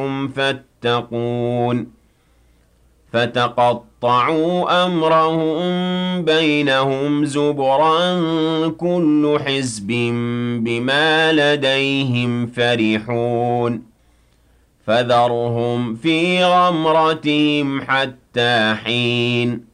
فاتقون فتقطعوا أمرهم بينهم زبرا كل حزب بما لديهم فرحون فذرهم في غمرتهم حتى حين